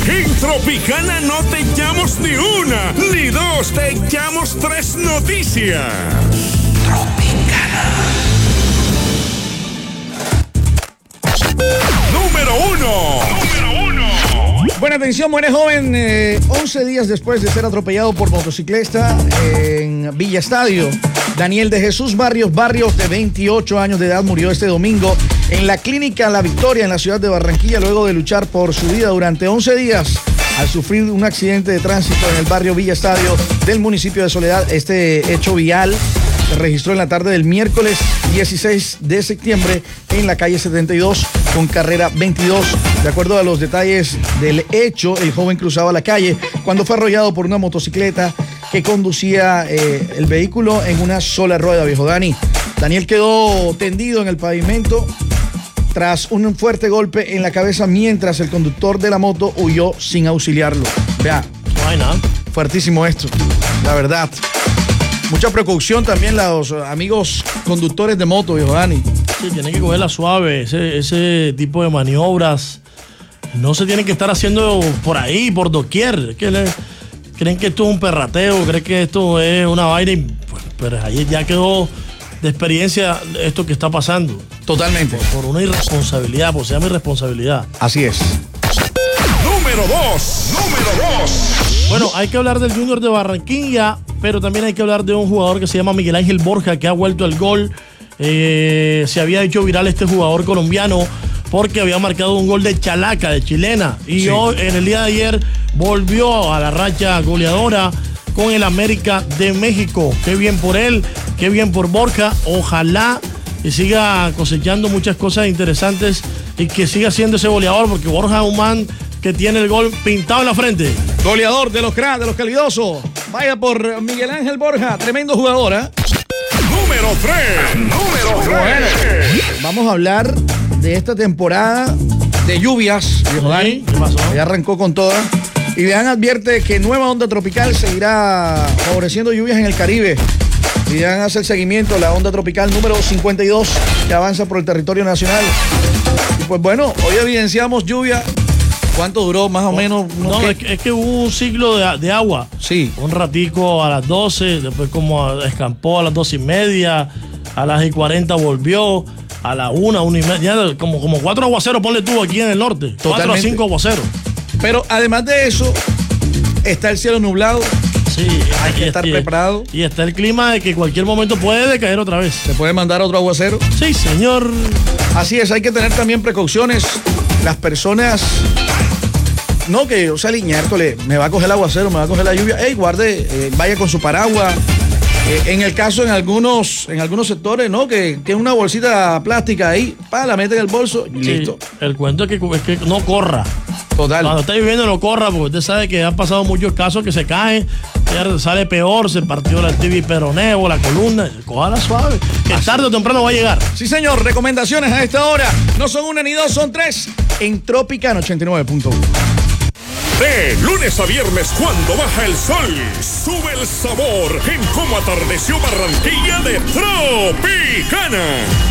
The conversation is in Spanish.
En Tropicana no te echamos ni una, ni dos, te echamos tres noticias. Tropicana. Número uno. Buena atención, buen joven. 11 días después de ser atropellado por motociclista en Villa Estadio, Daniel de Jesús Barrios, de 28 años de edad, murió este domingo en la clínica La Victoria en la ciudad de Barranquilla luego de luchar por su vida durante 11 días al sufrir un accidente de tránsito en el barrio Villa Estadio del municipio de Soledad. Este hecho vial se registró en la tarde del miércoles 16 de septiembre en la calle 72 con carrera 22. De acuerdo a los detalles del hecho, el joven cruzaba la calle cuando fue arrollado por una motocicleta que conducía el vehículo en una sola rueda, viejo Dani. Daniel quedó tendido en el pavimento tras un fuerte golpe en la cabeza mientras el conductor de la moto huyó sin auxiliarlo. Vea, fuertísimo esto, la verdad. Mucha precaución también los amigos conductores de moto, viejo Dani. Sí, tienen que cogerla suave, ese tipo de maniobras no se tienen que estar haciendo por ahí, por doquier. Creen que esto es un perrateo, creen que esto es una vaina y pues ahí ya quedó de experiencia esto que está pasando. Totalmente. Por una irresponsabilidad, por ser mi responsabilidad. Así es. Número dos. Bueno, hay que hablar del Junior de Barranquilla, pero también hay que hablar de un jugador que se llama Miguel Ángel Borja, que ha vuelto al gol. Se había hecho viral este jugador colombiano porque había marcado un gol de chalaca, de chilena. Y hoy, en el día de ayer, volvió a la racha goleadora con el América de México. Qué bien por él, qué bien por Borja. Ojalá que siga cosechando muchas cosas interesantes y que siga siendo ese goleador, porque Borja es un man que tiene el gol pintado en la frente. Goleador de los cracks, de los calidosos. Vaya por Miguel Ángel Borja, tremendo jugador, ¿eh? Número 3. Bueno, vamos a hablar de esta temporada de lluvias. ¿Qué pasó? Ya arrancó con todas. Y vean, advierte que nueva onda tropical seguirá favoreciendo lluvias en el Caribe. Y vean, hace el seguimiento la onda tropical número 52 que avanza por el territorio nacional. Y pues bueno, hoy evidenciamos lluvia. ¿Cuánto duró más o menos? No, es que hubo un ciclo de agua. Sí. Un ratico a las 12, después como escampó a las 2:30, a las 40 volvió, a las 1:30, como 4 aguaceros, ponle tú aquí en el norte. Totalmente. 4 a 5 aguaceros. Pero además de eso, está el cielo nublado. Sí, hay que estar preparado. Y está el clima de que cualquier momento puede decaer otra vez. ¿Se puede mandar otro aguacero? Sí, señor. Así es, hay que tener también precauciones. Las personas, no que, o sea, miércoles, me va a coger el aguacero, me va a coger la lluvia. Ey, guarde, vaya con su paraguas. En el caso, en algunos sectores, ¿no? Que tiene una bolsita plástica ahí, la mete en el bolso y listo. El cuento es que no corra. Total. Cuando está lloviendo no corra, porque usted sabe que han pasado muchos casos que se caen, ya sale peor, se partió la tibia y peroneo, la columna, cójala suave, que tarde o temprano va a llegar. Sí, señor, recomendaciones a esta hora. No son una ni dos, son tres en Tropicana 89.1. De lunes a viernes, cuando baja el sol, sube el sabor en cómo atardeció Barranquilla de Tropicana.